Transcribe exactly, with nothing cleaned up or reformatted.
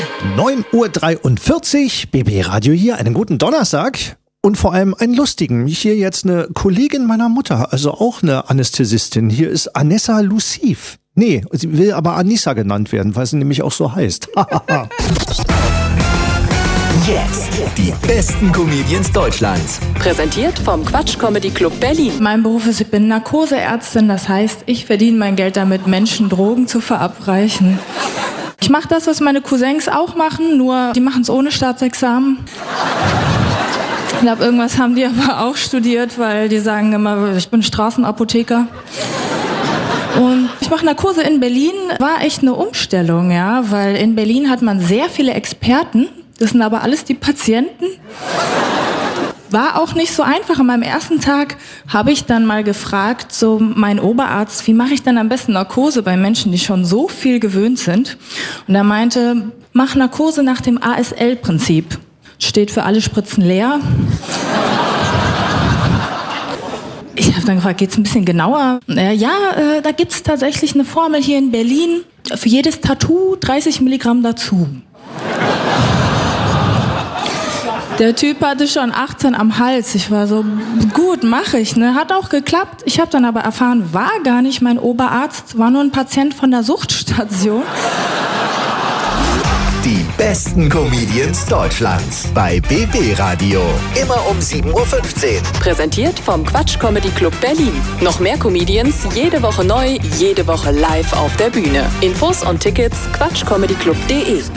neun Uhr dreiundvierzig, B B Radio hier, einen guten Donnerstag und vor allem einen lustigen. Hier jetzt eine Kollegin meiner Mutter, also auch eine Anästhesistin. Hier ist Anessa Luciv. Nee, sie will aber Anissa genannt werden, weil sie nämlich auch so heißt. Jetzt die besten Comedians Deutschlands. Präsentiert vom Quatsch Comedy Club Berlin. Mein Beruf ist, ich bin Narkoseärztin, das heißt, ich verdiene mein Geld damit, Menschen Drogen zu verabreichen. Ich mache das, was meine Cousins auch machen, nur die machen es ohne Staatsexamen. Ich glaube, irgendwas haben die aber auch studiert, weil die sagen immer, ich bin Straßenapotheker. Und ich mache Narkose in Berlin, war echt eine Umstellung, ja, weil in Berlin hat man sehr viele Experten, das sind aber alles die Patienten. War auch nicht so einfach. An meinem ersten Tag habe ich dann mal gefragt, so mein Oberarzt, wie mache ich denn am besten Narkose bei Menschen, die schon so viel gewöhnt sind? Und er meinte, mach Narkose nach dem A S L-Prinzip. Steht für alle Spritzen leer. Ich habe dann gefragt, geht's ein bisschen genauer? Äh, ja, äh, da gibt's tatsächlich eine Formel hier in Berlin. Für jedes Tattoo dreißig Milligramm dazu. Der Typ hatte schon achtzehn am Hals. Ich war so, gut, mache ich. Ne? Hat auch geklappt. Ich habe dann aber erfahren, war gar nicht mein Oberarzt, war nur ein Patient von der Suchtstation. Die besten Comedians Deutschlands bei B B Radio. Immer um sieben Uhr fünfzehn. Präsentiert vom Quatsch Comedy Club Berlin. Noch mehr Comedians, jede Woche neu, jede Woche live auf der Bühne. Infos und Tickets quatschcomedyclub punkt de.